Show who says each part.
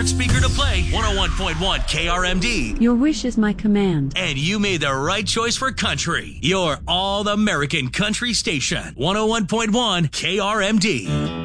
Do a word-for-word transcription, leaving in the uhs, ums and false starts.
Speaker 1: speaker to play one oh one point one K R M D.
Speaker 2: Your wish is my command.
Speaker 1: And you made the right choice for country. Your all-American country station, one oh one point one K R M D.